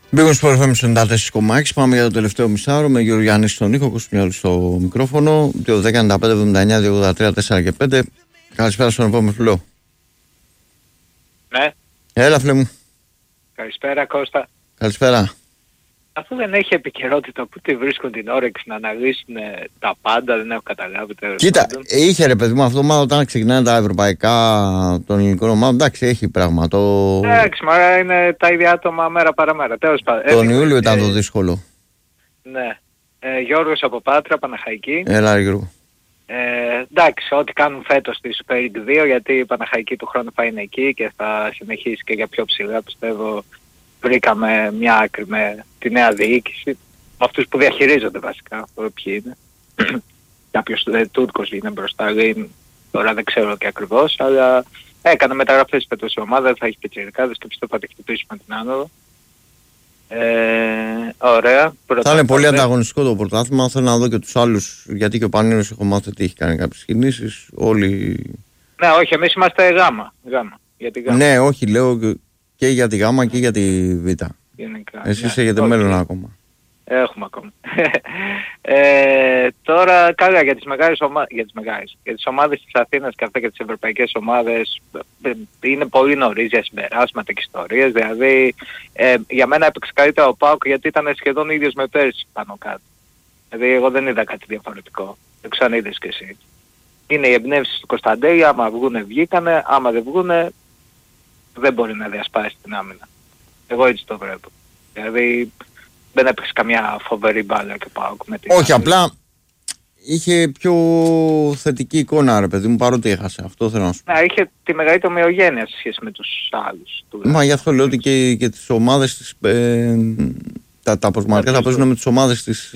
Μπήκαμε στο FM 94,6. Πάμε για το τελευταίο μισάωρο με Γιώργο Γιάννη στον ήχο, Κωστινιόλου στο μικρόφωνο. 2-10-95-79-283-4 και 5. Καλησπέρα στον επόμενο φιλό. Ναι. Έλα, φίλε μου. Καλησπέρα, Κώστα. Καλησπέρα. Αφού δεν έχει επικαιρότητα, πού τη βρίσκουν την όρεξη να αναλύσουν τα πάντα, δεν έχω καταλάβει. Κοίτα, είχε ρε παιδί μου αυτό, μάλλον όταν ξεκινάνε τα ευρωπαϊκά των ελληνικών ομάδων, εντάξει, έχει πράγμα. Εντάξει, μάρα είναι τα ίδια άτομα μέρα παραμέρα. Τέλος πάντων. Τον Ιούλιο ήταν το δύσκολο. Ναι. Γιώργος από Πάτρα, Παναχαϊκή. Έλα, Γιώργο. Εντάξει, ό,τι κάνουν φέτος στη Super League 2, γιατί η Παναχαϊκή του χρόνου θα είναι εκεί και θα συνεχίσει και για πιο ψηλά, πιστεύω. Βρήκαμε μια άκρη με τη νέα διοίκηση, με αυτούς που διαχειρίζονται βασικά, ποιοι είναι. Κάποιος Τούρκος είναι μπροστά, τώρα δεν ξέρω και ακριβώς, αλλά έκανε μεταγραφές φέτος η ομάδα, θα έχει πιτσιρικάδες και πιστεύω θα τη χτυπήσουμε την άνοδο. Ωραία. Θα είναι πολύ ανταγωνιστικό το πρωτάθλημα, θέλω να δω και τους άλλους, γιατί και ο Πανίνος έχω μάθει ότι έχει κάνει κάποιες κινήσεις, όλοι... Ναι, όχι, εμείς είμαστε γάμα. Ναι, όχι, λέω και για τη Γάμα και για τη Β. Γενικά, εσείς έχετε μέλλον ακόμα. Έχουμε ακόμα. Τώρα καλά για τις μεγάλες ομάδες, για τις ομάδες της Αθήνας και αυτά και τις ευρωπαϊκές ομάδες είναι πολύ νωρίς για συμπεράσματα και ιστορίες. Δηλαδή για μένα έπαιξε καλύτερα ο ΠΑΟΚ γιατί ήταν σχεδόν ίδιος με πέρσι πάνω κάτω. Δηλαδή εγώ δεν είδα κάτι διαφορετικό. Δεν ξέρω αν είδες και εσύ. Είναι οι εμπνεύσεις του Κωνσταντέλια, άμα βγουνε βγήκανε, άμα δεν βγουνε δεν μπορεί να διασπάσει την άμυνα. Εγώ έτσι το βλέπω. Δηλαδή δεν έπαιξε καμιά φοβερή μπάλα και ΠΑΟΚ με την... Όχι, απλά είχε πιο θετική εικόνα ρε παιδί μου, παρότι έχασε. Αυτό θέλω να σου πω. Ναι, είχε τη μεγαλύτερη ομοιογένεια σε σχέση με τους άλλους. Μα γι' αυτό λέω ότι και τις ομάδες της... τα προσματικά θα παίζουν με τις ομάδες της...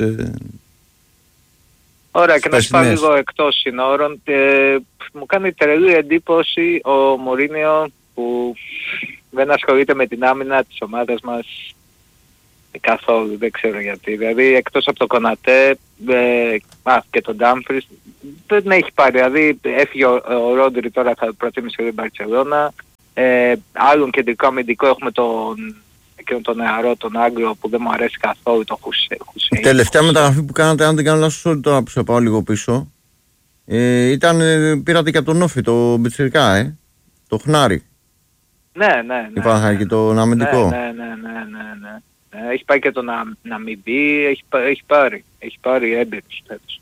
Ωραία, και να σου πάω λίγο εκτός συνόρων. Μου κάνει τρελή εντύπωση ο Μουρίνιο που δεν ασχολείται με την άμυνα της ομάδας μας καθόλου, δεν ξέρω γιατί. Δηλαδή εκτός από το Κονατέ και τον Ντάμφρις δεν έχει πάρει. Δηλαδή έφυγε ο Ρόντρι, τώρα θα προτίμησε την Μπαρτσελώνα. Άλλον κεντρικό αμυντικό έχουμε τον νεαρό, τον Άγγλο που δεν μου αρέσει καθόλου, το Χουσέιν. Τελευταία μεταγραφή που κάνατε, αν δεν κάνω λάθος, όλοι τώρα που σε πάω λίγο πίσω, πήρατε και από τον Όφη, το Μπιτσιρικά, το Χνάρι. Ναι. Υπάρχει τον αμυντικό. Ναι. Έχει πάει και τον Ναμιμπή, έχει πάρει έμπειρους τέτοιους.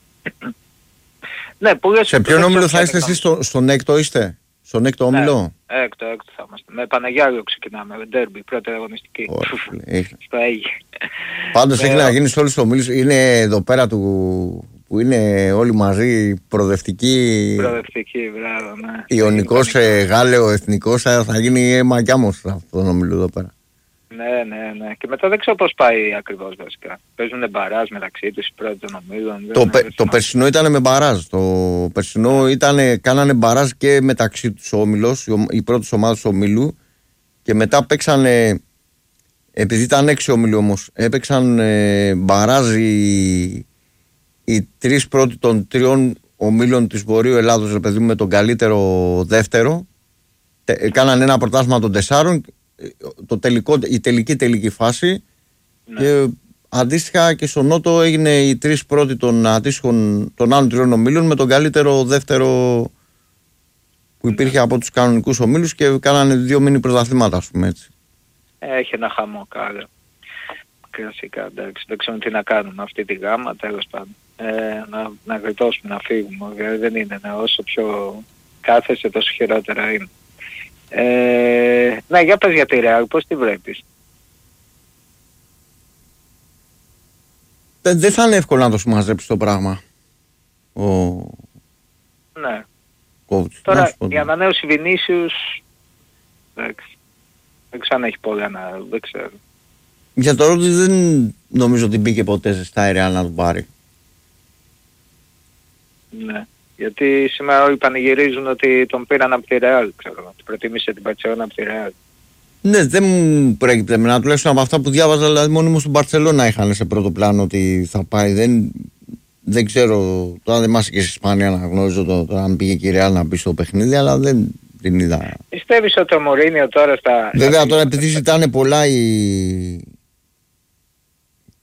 Ναι, σε ποιον όμιλο θα είστε εσείς, στον έκτο είστε? Στον έκτο όμιλο? Έκτο θα είμαστε. Με Παναγιάριο ξεκινάμε, με ντέρμπι, πρώτη αγωνιστική. Στο Αίγυ. Πάντως έχει να γίνει σε όλους τους ομίλους. Είναι εδώ πέρα που είναι όλοι μαζί προοδευτικοί. Προοδευτικοί, μπράβο, ναι. Ιωνικός, Γάλλιο, Εθνικός, θα γίνει μακιάμος αυτό το όμιλο εδώ πέρα. Ναι. Και μετά δεν ξέρω πώς πάει ακριβώς βασικά. Παίζουν μπαράζ μεταξύ τους οι πρώτοι των ομίλων. Το περσινό ήταν με μπαράζ. Το περσινό κάνανε μπαράζ και μεταξύ τους ο όμιλος, οι πρώτες ομάδες του ομίλου. Και μετά παίξανε, επειδή ήταν 6 όμιλοι όμως, έπαιξαν μπαράζ οι τρεις πρώτοι των 3 ομίλων της Βορείου Ελλάδος, ρε παιδί μου, με τον καλύτερο δεύτερο. Κάνανε ένα πρωτάθλημα των 4. Η τελική φάση, ναι. Και αντίστοιχα και στο Νότο έγινε οι 3 πρώτοι των άλλων 3 ομίλων με τον καλύτερο δεύτερο που υπήρχε, ναι, από τους κανονικούς ομίλους και κάνανε 2 μίνι πρωταθλήματα, ας πούμε έτσι. Έχει ένα χαμό κάλε. Κλασικά, εντάξει, δεν ξέρω τι να κάνουμε αυτή τη γάμα, τέλος πάντων. Να γλιτώσουμε, να φύγουμε, δηλαδή δεν είναι, όσο πιο κάθεσαι τόσο χειρότερα είναι. Ναι, για πες για τη Ρεάλ, πώς τη βλέπεις? Δεν θα είναι εύκολο να το συμμαζέψεις το πράγμα. Ναι. Coach. Τώρα η ανανέωση Βινίσιους δεν ξέρω αν έχει πολλά να... δεν ξέρω. Για το Ρόντι δεν νομίζω ότι μπήκε ποτέ στα Ρεάλ να τον πάρει. Ναι. Γιατί σήμερα όλοι πανηγυρίζουν ότι τον πήραν από τη Ρεάλ, ξέρω, ότι προτίμησε την Μπαρτσελώνα από τη Ρεάλ. Ναι, δεν μου προέκυπτε εμένα, τουλάχιστον από αυτά που διάβαζα, δηλαδή μόνιμος στην Μπαρτσελώνα είχαν σε πρώτο πλάνο ότι θα πάει. Δεν ξέρω, τώρα δεν μάσαι και στην Ισπανία να γνωρίζω τώρα αν πήγε και η Ρεάλ να μπει στο παιχνίδι, αλλά δεν την είδα. Πιστεύεις ότι ο Μουρίνιο τώρα Βέβαια τώρα επειδή ζητάνε πολλά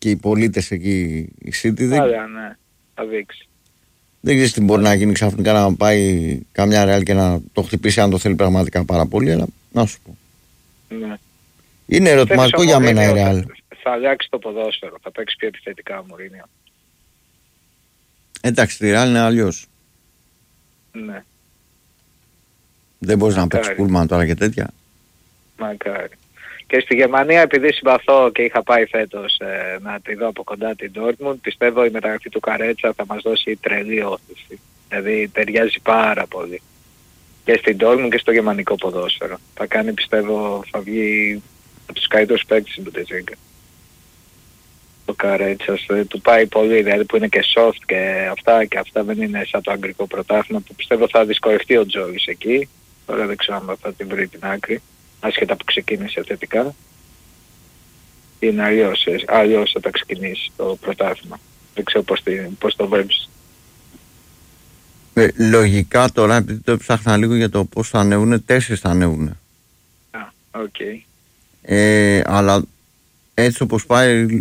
και οι πολίτες εκεί η City. Άρα, ναι, θα δείξει. Δεν ξέρεις τι μπορεί να γίνει ξαφνικά να πάει καμιά Real και να το χτυπήσει αν το θέλει πραγματικά πάρα πολύ, αλλά να σου πω. Ναι. Είναι ερωτηματικό για μένα η Real. Θα αλλάξει το ποδόσφαιρο, θα παίξει πιο επιθετικά ο Μουρίνιο. Εντάξει, τη Real είναι αλλιώς. Ναι. Δεν μπορείς να παίξεις πούλμαν τώρα και τέτοια. Μακάρι. Και στη Γερμανία, επειδή συμπαθώ και είχα πάει φέτος να τη δω από κοντά την Dortmund, πιστεύω η μεταγραφή του Καρέτσα θα μας δώσει τρελή όθηση. Δηλαδή ταιριάζει πάρα πολύ. Και στην Dortmund και στο γερμανικό ποδόσφαιρο. Θα κάνει, πιστεύω, θα βγει από τους καλύτερους παίκτες στην Bundesliga. Το Καρέτσας του πάει πολύ, δηλαδή που είναι και soft και αυτά δεν είναι σαν το αγγλικό πρωτάθλημα που πιστεύω θα δυσκολευτεί ο Τζόρις εκεί. Τώρα δεν ξέρω αν θα την βρει την άκρη, άσχετα που ξεκίνησε θετικά. Είναι αλλιώς θα τα ξεκινήσει το πρωτάθλημα. Δεν ξέρω πώς το βλέπεις. Λογικά τώρα, επειδή το έψαχνα λίγο για το πώς θα ανέβουνε, 4 θα ανέβουνε. Οκ. Αλλά έτσι όπως πάει,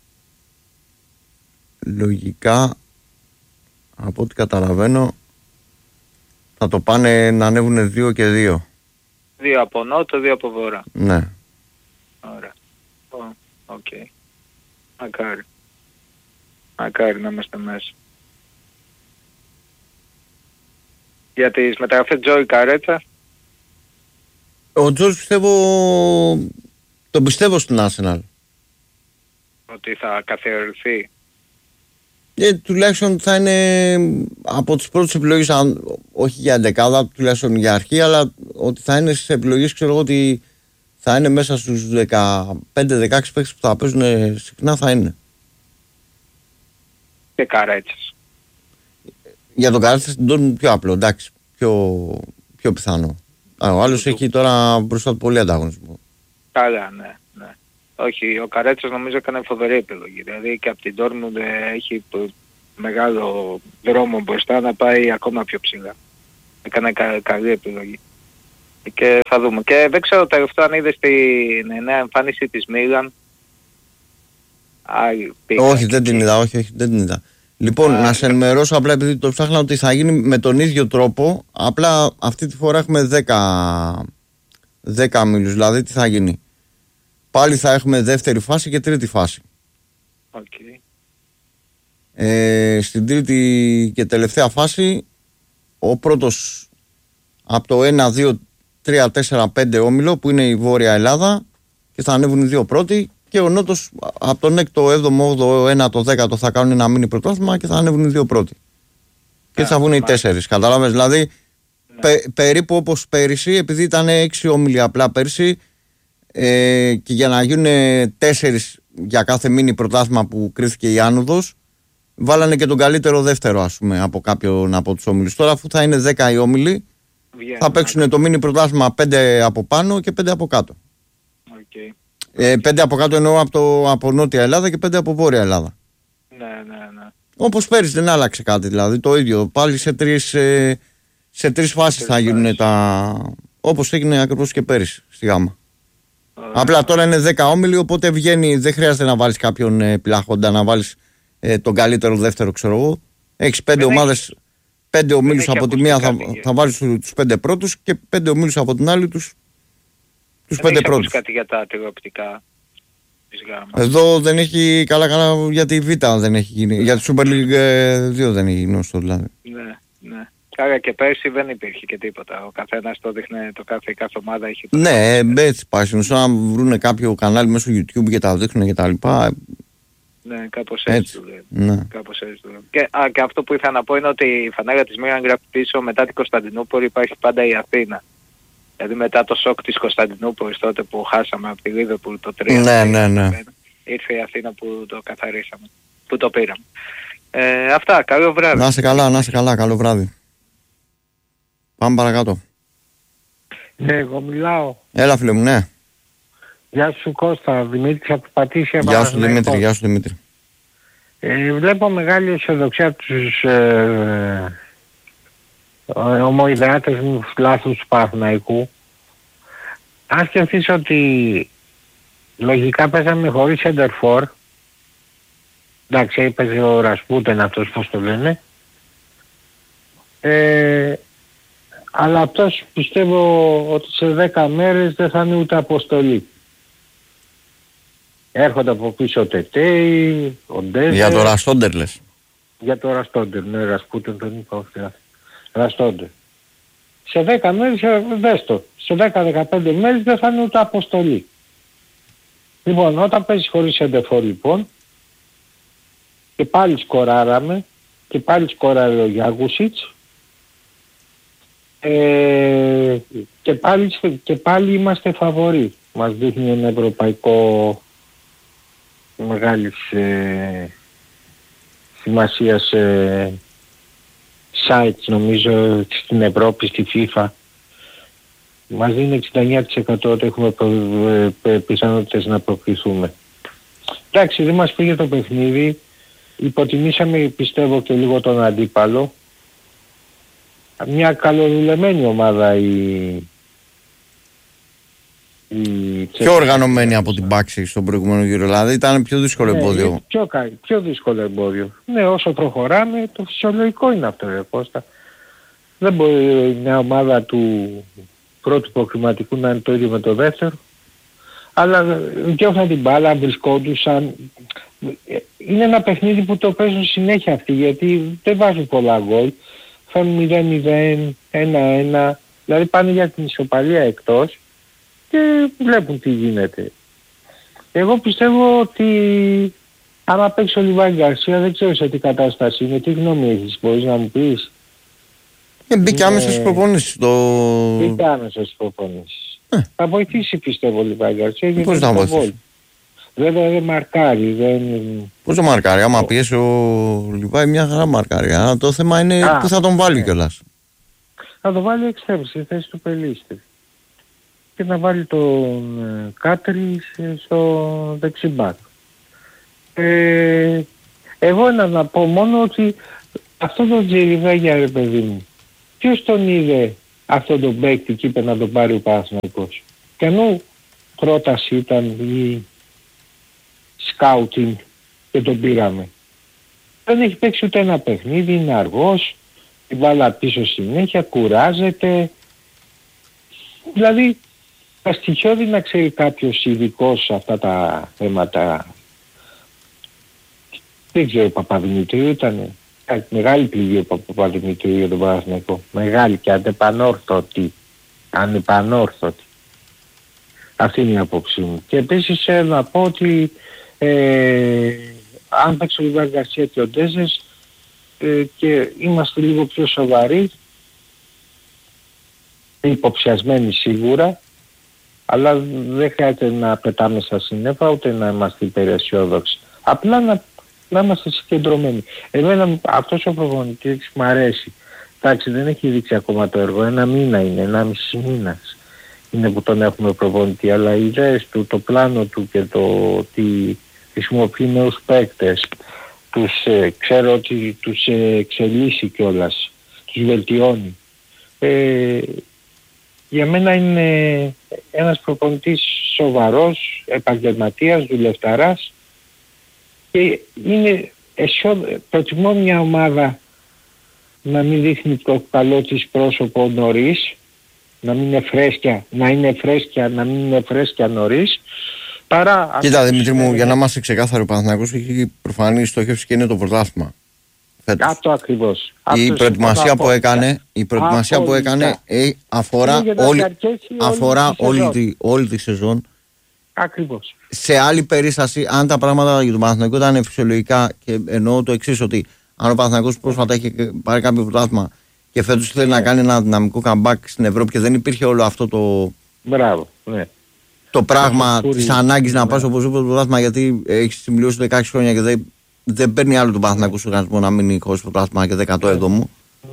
λογικά, από ό,τι καταλαβαίνω, θα το πάνε να ανέβουνε 2 και 2. 2 από νότο, 2 από βορρά. Ναι. Ωραία. Οκ. Μακάρι. Μακάρι να είμαστε μέσα. Για τις μεταγραφές Τζόι Καρέτσα. Ο Τζόρις τον πιστεύω στην Arsenal. Ότι θα καθιερωθεί. Τουλάχιστον θα είναι από τις πρώτες επιλογές, όχι για δεκάδα, τουλάχιστον για αρχή, αλλά ότι θα είναι στις επιλογές, ξέρω εγώ ότι θα είναι μέσα στους 15-16 παίκτες που θα παίζουν συχνά, θα είναι. Και Καρέτσας. Για τον Καρέτσα την τόρμουν πιο απλό, εντάξει, πιο πιθανό. Ο άλλος έχει τώρα μπροστά του πολύ ανταγωνισμό. Καλά, ναι. Όχι, ο Καρέτσας νομίζω έκανε φοβερή επιλογή. Δηλαδή και από την Dortmund έχει μεγάλο δρόμο μπροστά να πάει ακόμα πιο ψηλά. Έκανε καλή επιλογή. Και θα δούμε. Και δεν ξέρω τελευταίο αν είδες την νέα εμφάνιση της Μίλαν. Όχι, δεν την είδα, όχι, δεν την είδα. Λοιπόν, να σε ενημερώσω απλά επειδή το ψάχνα ότι θα γίνει με τον ίδιο τρόπο. Απλά αυτή τη φορά έχουμε 10 μήλους. Δηλαδή τι θα γίνει. Πάλι θα έχουμε δεύτερη φάση και τρίτη φάση. Okay. Στην τρίτη και τελευταία φάση ο πρώτος από το 1, 2, 3, 4, 5 όμιλο που είναι η Βόρεια Ελλάδα και θα ανέβουν οι 2 πρώτοι και ο Νότος από τον 6ο, 7ο, 8ο, 9ο, 10ο θα κάνουν ένα μίνι πρωτάθλημα και θα ανέβουν οι 2 πρώτοι. Και θα βγουν οι 4. Κατάλαβες, δηλαδή περίπου όπως πέρυσι, επειδή ήταν 6 όμιλοι απλά πέρυσι, και για να γίνουν 4 για κάθε μίνι πρωτάθλημα που κρίθηκε η άνοδος, βάλανε και τον καλύτερο δεύτερο, ας πούμε, από κάποιον από τους όμιλους. Τώρα, αφού θα είναι 10 οι όμιλοι, θα παίξουν το μίνι πρωτάθλημα 5 από πάνω και 5 από κάτω. Okay. 5 από κάτω εννοώ από Νότια Ελλάδα και 5 από Βόρεια Ελλάδα. Ναι. Όπως πέρυσι, δεν άλλαξε κάτι, δηλαδή το ίδιο. Πάλι σε 3 φάσεις θα γίνουν τα. Όπως έγινε ακριβώς και πέρυσι στη Γάμα. Απλά τώρα είναι 10 όμιλοι, οπότε βγαίνει, δεν χρειάζεται να βάλεις κάποιον πυλάχοντα, να βάλεις τον καλύτερο δεύτερο, ξέρω εγώ. Έχεις 5 ομάδες, 5 ομίλους από τη μία θα βάλεις τους 5 πρώτους και 5 ομίλους από την άλλη τους 5 πρώτους. Κάτι για τα τηλεοπτικά της Γάμα. Εδώ δεν έχει καλά για τη Β' δεν έχει γίνει. Για τη Super League 2 δεν έχει γνωστό δηλαδή. Ναι. Άρα και πέρσι δεν υπήρχε και τίποτα. Ο καθένας το δείχνε, κάθε ομάδα έχει. Ναι, έτσι πάει. Αν βρουν κάποιο κανάλι μέσω YouTube και τα δείχνουν και τα λοιπά. Ναι, κάπως έτσι δουλεύει. Και αυτό που ήθελα να πω είναι ότι η φανέλα της Μίλαν γράφει πίσω μετά την Κωνσταντινούπολη υπάρχει πάντα η Αθήνα. Δηλαδή μετά το σοκ της Κωνσταντινούπολης τότε που χάσαμε από τη Λίβερπουλ το 3. Ναι. Ήρθε η Αθήνα που το καθαρίσαμε, που το πήραμε. Αυτά, καλό βράδυ. Να είσαι καλά, καλό βράδυ. Πάμε παρακάτω. Ναι, εγώ μιλάω. Έλα φίλε μου, ναι. Γεια σου Κώστα, Δημήτρης από Πατήσια. Γεια σου Δημήτρη. Βλέπω μεγάλη αισιοδοξία τους ομοειδεάτες μου λάθους του Παναθηναϊκού. Αν σκεφτείς ότι λογικά παίζαμε χωρίς Σεντερφόρ Εντάξει, έπαιζε ο Ρασπούτεν αυτός, πώς το λένε. Αλλά αυτός πιστεύω ότι σε 10 μέρες δεν θα είναι ούτε αποστολή. Έρχονται από πίσω ο Τετέι, ο Ντέζε. Για το Ραστόντερ λες. Για το Ραστόντερ, ναι, Ρασπούτεν τον είπα, όχι. Ραστόντερ. Σε 10 μέρες, δες το, σε 10-15 μέρες δεν θα είναι ούτε αποστολή. Λοιπόν, όταν παίζεις χωρίς σεντερφόρ λοιπόν, και πάλι σκοράραμε, και πάλι σκοράρε ο Γιάγουσιτς, και πάλι είμαστε φαβορί. Μας δείχνει ένα ευρωπαϊκό μεγάλης σημασίας sites νομίζω στην Ευρώπη, στη FIFA. Μας δίνει 69% ότι έχουμε πιθανότητες να προκριθούμε. Εντάξει, δεν μας πήγε το παιχνίδι. Υποτιμήσαμε πιστεύω και λίγο τον αντίπαλο. Μια καλοδουλεμένη ομάδα πιο οργανωμένη από την Πάξη στον προηγούμενο γύρο. Δηλαδή ήταν πιο δύσκολο εμπόδιο. Πιο δύσκολο εμπόδιο. Ναι, όσο προχωράμε το φυσιολογικό είναι αυτό, Κώστα. Δεν μπορεί μια ομάδα του πρώτου προκριματικού να είναι το ίδιο με το δεύτερο. Αλλά διώχναν την μπάλα, βρισκόντουσαν. Είναι ένα παιχνίδι που το παίζουν συνέχεια αυτοί, γιατί δεν βάζουν πολλά γκολ. Φέρνουν 0-0, 1-1, δηλαδή πάνε για την ισοπαλία εκτός και βλέπουν τι γίνεται. Εγώ πιστεύω ότι άμα παίξει ο Λιβάη Γκαρσία, δεν ξέρω σε τι κατάσταση είναι, τι γνώμη έχεις, μπορείς να μου πεις? Μπήκε άμεσα στις προπονήσεις. Μπήκε άμεσα στις προπονήσεις. Θα βοηθήσει πιστεύω ο Λιβάη Γκαρσία. Πώς θα βοηθήσει? Βέβαια δεν μαρκάρει. Πώς το μαρκάρει? Άμα πιέσει ο Λιβάη μια χαρά μαρκάρει. Αλλά το θέμα είναι που θα τον βάλει κιόλας. Θα τον βάλει εξτρέμ στη θέση του Πελίστη. Και να βάλει τον Κάτρι στο δεξιμπάκ. Εγώ να πω μόνο ότι αυτό το Τζιριβέγια, ρε παιδί μου, ποιος τον είδε αυτό τον παίκτη και είπε να τον πάρει ο Παναθηναϊκός? Και ενώ πρόταση ήταν η σκάουτινγκ και τον πήραμε. Δεν έχει παίξει ούτε ένα παιχνίδι, είναι αργός, την μπάλα πίσω συνέχεια, κουράζεται. Δηλαδή τα στοιχειώδη να ξέρει κάποιος ειδικός σε αυτά τα θέματα. Δεν ξέρω, ο Παπαδημητρίου ήταν μεγάλη πληγή ο Παπαδημητρίου για τον Παναθηναϊκό. Μεγάλη και ανεπανόρθωτη. Ανεπανόρθωτη. Αυτή είναι η απόψη μου. Και επίσης να πω ότι αν παίξει ο Λιβάη Γκαρσία και ο Ντέζες και είμαστε λίγο πιο σοβαροί, υποψιασμένοι σίγουρα, αλλά δεν χρειάζεται να πετάμε στα σύννεφα ούτε να είμαστε υπεραισιόδοξοι. Απλά να είμαστε συγκεντρωμένοι. Εμένα αυτός ο προπονητής μου αρέσει. Εντάξει, δεν έχει δείξει ακόμα το έργο. 1 μήνα είναι, 1,5 μήνας είναι που τον έχουμε προπονητή, αλλά οι ιδέες του, το πλάνο του και το ότι χρησιμοποιεί νέους παίκτες, ξέρω ότι τους εξελίσσει κιόλας, τους βελτιώνει. Για μένα είναι ένας προπονητής σοβαρός, επαγγελματίας, δουλευταράς και είναι προτιμώ μια ομάδα να μην δείχνει το καλό της πρόσωπο νωρίς, να μην είναι φρέσκια, να μην είναι φρέσκια νωρίς, παρά... Κοίτα Δημήτρη μου, για να είμαστε ξεκάθαροι, ο Παναθηναϊκός έχει προφανή στόχευση και είναι το πρωτάθλημα. Αυτό ακριβώς. Η προετοιμασία που έκανε αφορά όλη τη σεζόν. Ακριβώς. Σε άλλη περίσταση, αν τα πράγματα για τον Παναθηναϊκό ήταν φυσιολογικά, και εννοώ το εξής, ότι αν ο Παναθηναϊκός πρόσφατα έχει πάρει κάποιο πρωτάθλημα και φέτος θέλει να κάνει ένα δυναμικό comeback στην Ευρώπη και δεν υπήρχε όλο αυτό το... Μπράβο, ναι. Το πράγμα της ανάγκης να πας οπωσδήποτε το πρωτάθλημα, γιατί έχει συμπληρώσει 16 χρόνια και δεν παίρνει άλλο τον Παναθηναϊκό στο οργανισμό να μείνει χωρίς πρωτάθλημα και 17ο.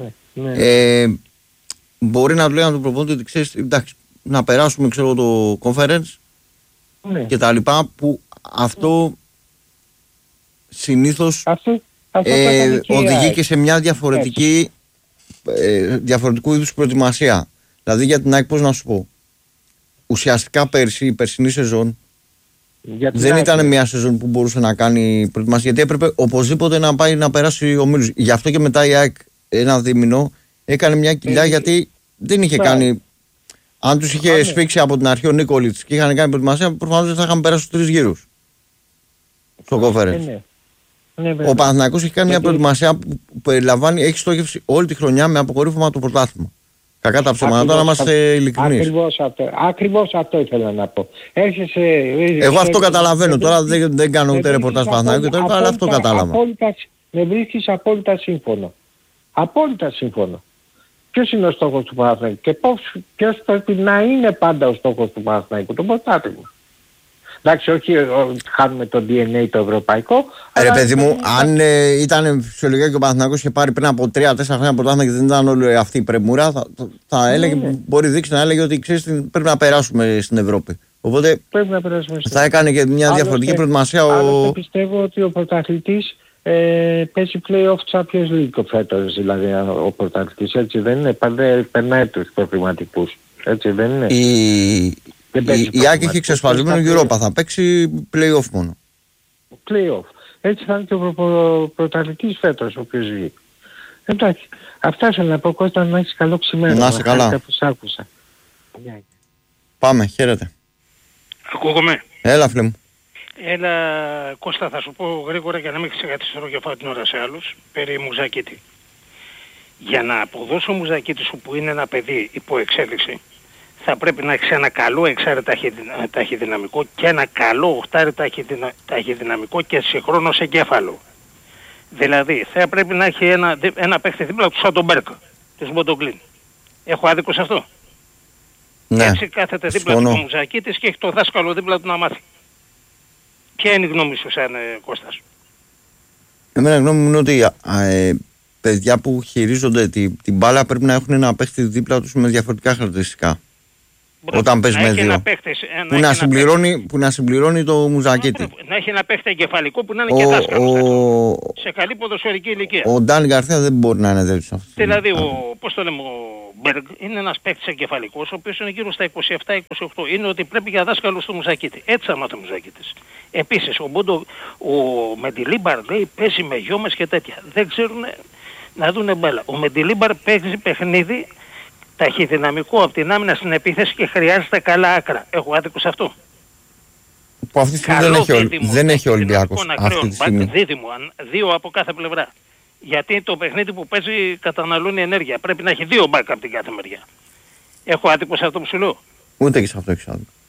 Μπορεί να του λέει να του προπονεί ότι ξέρεις, εντάξει, να περάσουμε ξέρω, το conference και τα λοιπά, που αυτό συνήθως οδηγεί και σε μια διαφορετικού είδους προετοιμασία. Δηλαδή για την ΑΕΚ, πώς να σου πω, ουσιαστικά πέρσι, η περσινή σεζόν Δεν ήταν μια σεζόν που μπορούσε να κάνει προετοιμασία, γιατί έπρεπε οπωσδήποτε να πάει να περάσει ο Μίλους. Γι' αυτό και μετά η ΑΕΚ ένα δίμηνο έκανε μια κοιλιά, γιατί δεν είχε κάνει. Αν τους είχε σφίξει από την αρχή ο Νίκολιτς και είχαν κάνει προετοιμασία, προφανώς δεν θα είχαν περάσει στους 3 γύρους στο conference. Ο Παναθηναϊκός έχει κάνει μια προετοιμασία που περιλαμβάνει, έχει στόχευση όλη τη χρονιά με αποκορύφωμα το πρωτάθλημα. Κακά τα ψέματα, τώρα να είμαστε ειλικρινείς. Ακριβώς αυτό ήθελα να πω. Εγώ αυτό καταλαβαίνω. Τώρα δεν κάνω ούτε ρεπορτάζ Παναθηναϊκού, αλλά αυτό κατάλαβα. Με βρίσκεις απόλυτα σύμφωνο. Απόλυτα σύμφωνο. Ποιος είναι ο στόχος του Παναθηναϊκού και ποιος πρέπει να είναι πάντα ο στόχος του Παναθηναϊκού? Το πρωτάθλημα. Εντάξει, όχι χάνουμε το DNA το ευρωπαϊκό. Ρε παιδί μου, αν ήταν φυσιολογικά και ο Παναθηναϊκός είχε πάρει πριν από 3-4 χρόνια πρωτάθλημα και δεν ήταν όλη αυτή η πρεμούρα, θα έλεγε, μπορεί δείξει να έλεγε ότι ξέρεις, πρέπει να περάσουμε στην Ευρώπη. Οπότε θα έκανε και μια διαφορετική προετοιμασία. Άλλωστε πιστεύω ότι ο πρωταθλητής παίζει play-off Champions League φέτος, δηλαδή ο πρωταθλητής, έτσι δεν είναι? Περνάει τους προβληματικούς, έτσι δεν είναι? Η Άκη έχει εξασφαλισμένο Europa, θα παίξει play-off μόνο. Play-off. Έτσι θα είναι και ο πρωταθλητής φέτος, ο οποίος βγει. Εντάξει. Αυτά ήθελα να πω, Κώστα, να έχεις καλό ξημέρωμα. Να είσαι καλά. Πάμε, χαίρετε. Ακούγομαι. Έλα, φίλε μου. Έλα, Κώστα, θα σου πω γρήγορα για να μην ξεκαθαρίσω και φάω την ώρα σε άλλους, περί Μουζακίτη. Για να αποδώσω Μουζακίτη σου, που είναι ένα παιδί υπό εξέλιξη, θα πρέπει να έχει ένα καλό εξάρι ταχυδυναμικό και ένα καλό οχτάρι ταχυδυναμικό και συγχρόνως εγκέφαλο. Δηλαδή θα πρέπει να έχει ένα παίχτη δίπλα του σαν τον Μπέρκ, του Μποντογκλίν. Έχω άδικο σε αυτό? Ναι. Έτσι κάθεται δίπλα του Μουζακίτης και έχει το δάσκαλο δίπλα του να μάθει. Ποια είναι η γνώμη σου σαν Κώστας? Εμένα η γνώμη μου είναι ότι παιδιά που χειρίζονται την μπάλα πρέπει να έχουν ένα παίχτη δίπλα τους με διαφορετικά χαρακτηριστικά. Όταν παίζει με δύο. Που να συμπληρώνει το Μουζακίτη. Να έχει ένα παίχτη εγκεφαλικό που να είναι και δάσκαλος. Σε καλή ποδοσφαιρική ηλικία. Ο Ντάνι Γκαρθία δεν μπορεί να είναι τέτοιος αυτό. Δηλαδή, πώς το λέμε, ο Μπέργκ είναι ένας παίκτης εγκεφαλικός, ο οποίος είναι γύρω στα 27-28. Είναι ότι πρέπει για δάσκαλος του Μουζακίτη. Έτσι θα μάθει ο Μουζακίτης. Επίσης, ο Μεντιλίμπαρ λέει παίζει με γιόμες και τέτοια. Δεν ξέρουν να δούνε μπάλα. Ο Μεντιλίμπαρ παίζει παιχνίδι ταχυδυναμικό από την άμυνα στην επίθεση και χρειάζεται καλά άκρα. Έχω άδικο σε αυτό? Που αυτή τη στιγμή δεν έχει ο Ολυμπιακός. Δίδυμο, δύο από κάθε πλευρά. Γιατί το παιχνίδι που παίζει καταναλώνει ενέργεια. Πρέπει να έχει δύο μπακ από την κάθε μεριά. Έχω άδικο σε αυτό που σου λέω? Ούτε και σε αυτό έχεις άδικο.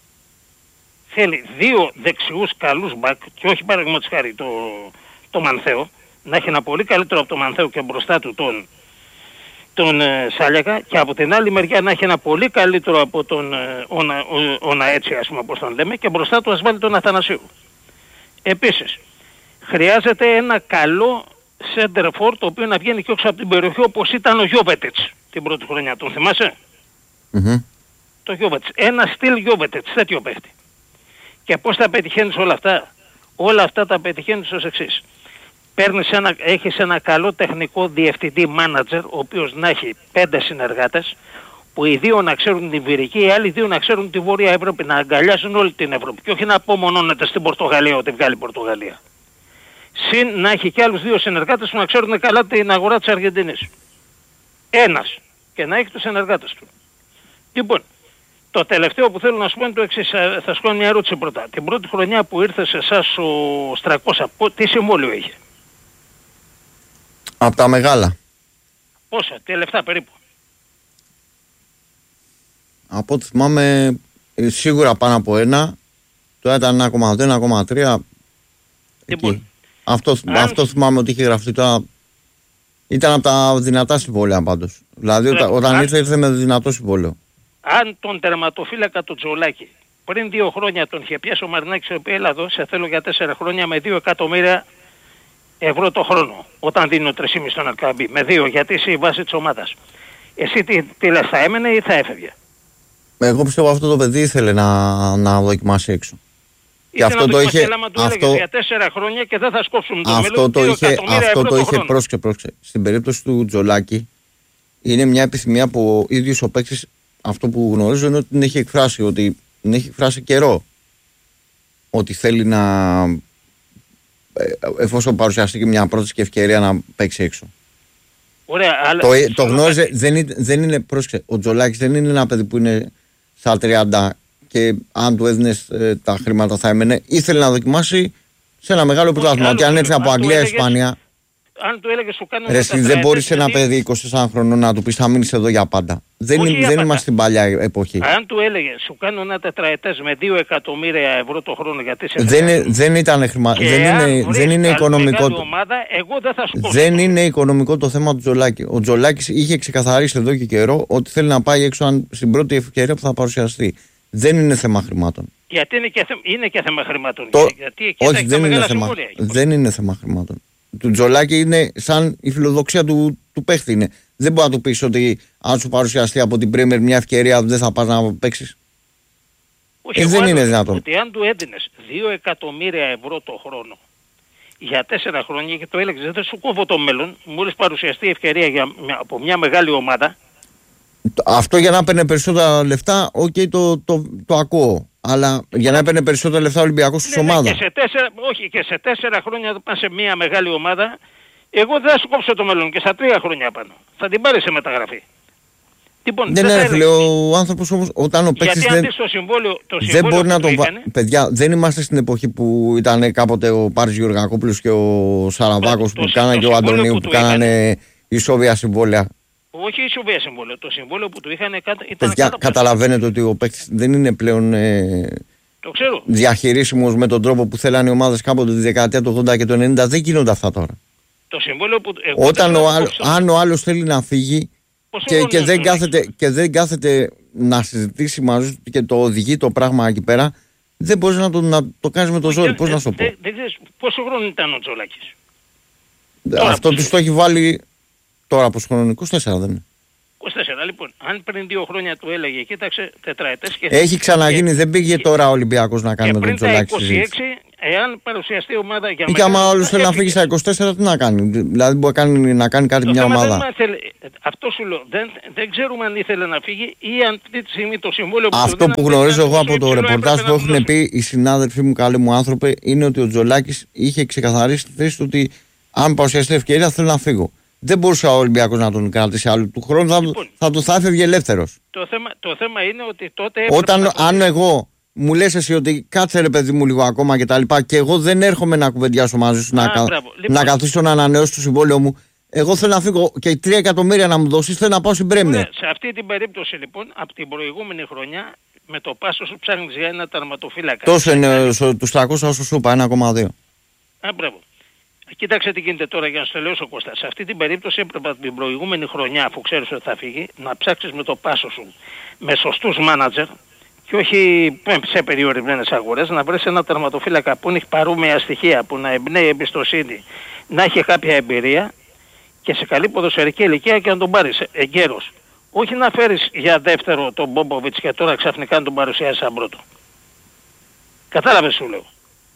Θέλει δύο δεξιούς καλούς μπακ και όχι παραδείγματος χάρη το Μανθέο. Να έχει ένα πολύ καλύτερο από το Μανθέο και μπροστά του τον Σάλιακα, και από την άλλη μεριά να έχει ένα πολύ καλύτερο από τον έτσι, ας πούμε, όπως τον λέμε, και μπροστά του ας βάλει τον Αθανασίου. Επίσης, χρειάζεται ένα καλό center for, το οποίο να βγαίνει και έξω από την περιοχή, όπως ήταν ο Γιόβετιτς την πρώτη χρονιά. Τον θυμάσαι? Το Γιόβετιτς. Ένα στυλ Γιόβετιτς, τέτοιο παίχτη. Και πώς τα πετυχαίνεις όλα αυτά? Όλα αυτά τα πετυχαίνεις ως εξής. Έχεις ένα καλό τεχνικό διευθυντή manager, ο οποίος να έχει 5 συνεργάτες, που οι δύο να ξέρουν την Βυρική, οι άλλοι δύο να ξέρουν τη Βόρεια Ευρώπη, να αγκαλιάσουν όλη την Ευρώπη και όχι να απομονώνεται στην Πορτογαλία ό,τι βγάλει η Πορτογαλία. Συν να έχει και άλλους δύο συνεργάτες που να ξέρουν καλά την αγορά της Αργεντινής. Ένας. Και να έχει τους συνεργάτες του. Λοιπόν, το τελευταίο που θέλω να σου πω είναι το εξής. Θα σου κάνω μια ερώτηση πρώτα. Την πρώτη χρονιά που ήρθε σε εσάς ο Στρακώσα, τι συμβόλαιο είχε? Από τα μεγάλα. Πόσα, τι λεφτά περίπου? Από ό,τι θυμάμαι σίγουρα πάνω από ένα. Το ήταν 1,2-1,3. Λοιπόν, αυτό θυμάμαι ότι είχε γραφτεί τώρα. Ήταν από τα δυνατά συμβόλαια πάντως. Δηλαδή όταν ήρθε με δυνατό συμβόλαιο. Αν τον τερματοφύλακα του Τζολάκη πριν 2 χρόνια τον είχε πιάσει ο Μαρινάκης, ο οποίος έλα εδώ, σε θέλω για 4 χρόνια με 2 εκατομμύρια ευρώ το χρόνο, όταν δίνει ο 3,5 στον Αρκαμπή, με 2, γιατί είσαι η βάση της ομάδας. Εσύ τι λες, θα έμενε ή θα έφευγε? Εγώ πιστεύω αυτό το παιδί ήθελε να δοκιμάσει έξω. Και αυτό το είχε. Για 4 χρόνια και δεν θα σκόψουμε το μέλλον. Αυτό το είχε, πρόσκε. Στην περίπτωση του Τζολάκη είναι μια επιθυμία που ο ίδιος ο παίκτης, αυτό που γνωρίζω είναι ότι την έχει εκφράσει, ότι την έχει εκφράσει καιρό. ότι θέλει να, εφόσον παρουσιαστεί και μια πρόταση και ευκαιρία να παίξει έξω. Ωραία, αλλά το γνώριζε, δεν είναι, πρόσεξε, ο Τζολάκης δεν είναι ένα παιδί που είναι στα 30 και αν του έδινες τα χρήματα θα έμενε. Ήθελε να δοκιμάσει σε ένα μεγάλο πρωτάθλημα. Και αν έρθει από Αγγλία, Ισπανία. Αν του έλεγε σου κάνω. Δεν μπορεί σε ένα παιδί 24 χρονών να του πει θα μείνει εδώ για πάντα. Δεν είμαστε στην παλιά εποχή. Αν του έλεγε σου κάνω ένα τετραετές με 2 εκατομμύρια ευρώ το χρόνο γιατί σε δεν ήταν χρήματα. Δεν είναι οικονομικό. Ομάδα, εγώ δεν θα σου πω. Δεν είναι οικονομικό το θέμα του Τζολάκη. Ο Τζολάκης είχε ξεκαθαρίσει εδώ και καιρό ότι θέλει να πάει έξω στην πρώτη ευκαιρία που θα παρουσιαστεί. Δεν είναι θέμα χρημάτων. Γιατί είναι και θέμα χρημάτων. Γιατί όχι, δεν είναι θέμα χρημάτων. Του Τζολάκη είναι σαν η φιλοδοξία του παίχτη είναι. Δεν μπορεί να του πεις ότι αν σου παρουσιαστεί από την Πρέμιερ μια ευκαιρία δεν θα πας να παίξεις. Δεν είναι δυνατόν. Ότι αν του έδινες 2 εκατομμύρια ευρώ το χρόνο για 4 χρόνια και το έλεγες δεν σου κόβω το μέλλον, μόλις παρουσιαστεί ευκαιρία από μια μεγάλη ομάδα. Αυτό για να παίρνει περισσότερα λεφτά, το ακούω. Αλλά για να έπαιρνε περισσότερα λεφτά ο Ολυμπιακός της ομάδα. Και σε 4 χρόνια θα πας σε μια μεγάλη ομάδα, εγώ δεν θα σου κόψω το μέλλον και στα 3 χρόνια πάνω. Θα την πάρει σε μεταγραφή. Λοιπόν, δεν έρχεται ο άνθρωπος όμως όταν ο παίκτης δεν μπορεί να τον βάλει. Παιδιά, δεν είμαστε στην εποχή που ήταν κάποτε ο Πάρης Γεωργακόπουλος και ο Σαραβάκος που κάνανε και ο Αντωνίου που κάνανε ισόβια συμβόλαια. Όχι ισοβία συμβόλαιο. Το συμβόλαιο που του είχαν ήταν. Παιδιά, καταλαβαίνετε ότι ο παίκτης δεν είναι πλέον διαχειρίσιμος με τον τρόπο που θέλανε οι ομάδες κάποτε τη δεκαετία του 80 και του 90. Δεν γίνονται αυτά τώρα. Το συμβόλαιο που. Αν ο άλλος θέλει να φύγει και δεν κάθεται να συζητήσει μαζί του και το οδηγεί το πράγμα εκεί πέρα, δεν μπορείς να το κάνεις με το ζόρι. Πώς να σου πω. Δεν ξέρεις πόσο χρόνο ήταν ο Τζολάκης. Αυτό του το έχει βάλει. Τώρα από χρόνο 24 δεν είναι. 24 λοιπόν. Αν πριν 2 χρόνια του έλεγε κοίταξε τετραετές και... Έχει ξαναγίνει, δεν πήγε τώρα ο Ολυμπιακός να κάνει με τον Τζολάκη συζήτηση. Και πριν τα 26, εάν παρουσιαστεί ομάδα για και άμα όλους θέλει να φύγει στα 24 τι να κάνει. Δηλαδή μπορεί να κάνει κάτι μια ομάδα. Αυτό σου λέω. Δεν ξέρουμε αν ήθελε να φύγει ή αν αυτή τη στιγμή το συμβόλαιο που αυτό που γνωρίζω εγώ από το ρεπορτάζ που έχουν πει οι συνάδελφοί μου, καλοί μου άνθρωποι, είναι ότι ο Τζολάκης είχε ξεκαθαρίσει τη θέση του ότι αν παρουσιαστεί ευκαιρία θέλω να φύγω. Δεν μπορούσε ο Ολυμπιακός να τον κρατήσει άλλου του χρόνου, θα έφευγε ελεύθερος. Το θέμα είναι ότι τότε. Αν εγώ μου λες εσύ ότι κάτσε ρε παιδί μου λίγο ακόμα και τα λοιπά και εγώ δεν έρχομαι να κουβεντιάσω μαζί σου να καθίσω να ανανεώσω το συμβόλαιο μου, εγώ θέλω να φύγω και 3 εκατομμύρια να μου δώσεις, θέλω να πάω στην Πρέμιερ. Σε αυτή την περίπτωση λοιπόν, από την προηγούμενη χρονιά, με το πάσο σου ψάχνεις για ένα τερματοφύλακα. Τόσο είναι τους 300 όσο σου είπα, 1,2. Μπράβο. Κοίταξε τι γίνεται τώρα για να σου τελειώσω Κώστα. Σε αυτή την περίπτωση έπρεπε την προηγούμενη χρονιά, αφού ξέρεις ότι θα φύγει, να ψάξεις με το πάσο σου με σωστούς μάνατζερ και όχι σε περιορισμένες αγορές, να βρεις ένα τερματοφύλακα που έχει παρόμοια στοιχεία, που να εμπνέει εμπιστοσύνη, να έχει κάποια εμπειρία και σε καλή ποδοσφαιρική ηλικία και να τον πάρεις εγκαίρος. Όχι να φέρεις για δεύτερο τον Μπόμποβιτς και τώρα ξαφνικά να τον παρουσιάσεις σαν πρώτο. Κατάλαβες σου λέω.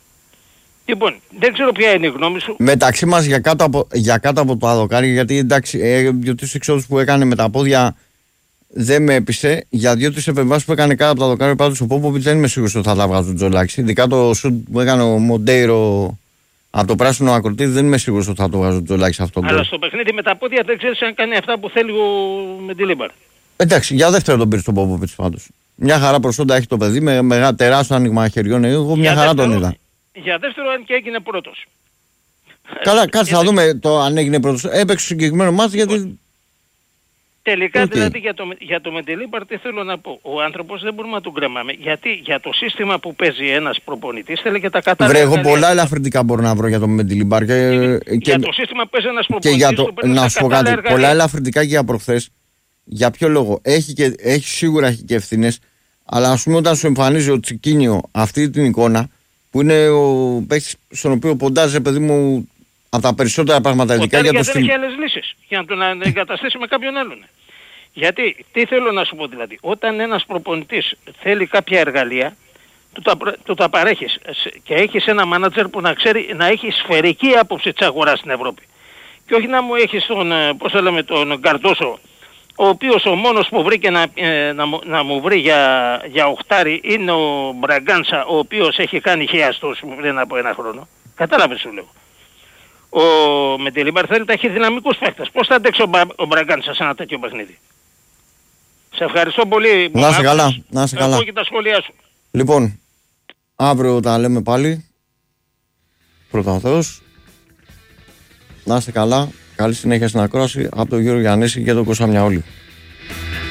Λοιπόν, δεν ξέρω ποια είναι η γνώμη σου. Μεταξύ μας για κάτω από το αδοκάρι, γιατί εντάξει, 2-3 εξόδους που έκανε με τα πόδια δεν με έπεισε. Για 2-3 επεμβάσεις που έκανε κάτω από το αδοκάρι, πάντως ο Πόποβιτς δεν είμαι σίγουρος ότι θα τα βγάζει ο Τζολάκης. Ειδικά το σουτ που έκανε ο Μοντέιρο από το πράσινο ακροτήρι, δεν είμαι σίγουρος ότι θα το βγάζει ο Τζολάκης αυτό. Αλλά στο παιχνίδι με τα πόδια δεν ξέρεις αν κάνει αυτά που θέλει ο Μεντιλίμπαρ. Εντάξει, για δεύτερο τον πήρε τον Πόποβιτς πάντως. Μια χαρά προσόντα έχει το παιδί με τεράστιο άνοιγμα χεριών. Εγώ μια χαρά τον είδα. Για δεύτερο αν και έγινε πρώτος. Καλά, κάτσε να δούμε το αν έγινε πρώτος. Έπαιξε συγκεκριμένο μάτι γιατί... Τελικά δηλαδή για το Μεντιλίμπαρ τι θέλω να πω. Ο άνθρωπος δεν μπορούμε να τον κρεμάμε. Γιατί για το σύστημα που παίζει ένας προπονητής θέλει και τα κατάλληλα. Βρε, εγώ πολλά ελαφρυντικά μπορώ να βρω για το Μεντιλίμπαρ. Για το σύστημα που παίζει ένας προπονητής. Να σου πω κάτι. Πολλά ελαφρυντικά και για προχθές. Για ποιο λόγο. Σίγουρα έχει και ευθύνες. Αλλά ας πούμε όταν σου εμφανίζει ο Τσικίνιο αυτή την εικόνα, που είναι ο παίκτης στον οποίο ποντάζει, παιδί μου, από τα περισσότερα πράγματα ειδικά για το δεν έχει άλλες λύσεις για να τον εγκαταστήσει με κάποιον άλλον. Γιατί, τι θέλω να σου πω δηλαδή, όταν ένας προπονητής θέλει κάποια εργαλεία, του τα παρέχεις και έχεις ένα μάνατζερ που να ξέρει να έχει σφαιρική άποψη της αγοράς στην Ευρώπη. Και όχι να μου έχεις τον, πώς το λέμε, τον Γκαρντόσο ο οποίος ο μόνος που βρήκε να μου βρει για οχτάρι είναι ο Μπραγκάντσα, ο οποίος έχει κάνει χιαστός πριν από ένα χρόνο. Κατάλαβες σου λέω. Με τη Λιμπαρθέλτα έχει δυναμικούς παίκτες. Πώς θα αντέξει ο Μπραγκάντσα σε ένα τέτοιο παιχνίδι? Σε ευχαριστώ πολύ. Να είσαι καλά. Να είσαι καλά. Και τα σχόλιά σου. Λοιπόν, αύριο τα λέμε πάλι. Πρώτα ο Θεός. Να είστε καλά. Καλή συνέχεια στην ακρόαση από τον Γιώργο Γιαννέση και τον Κώστα Μιαόλη.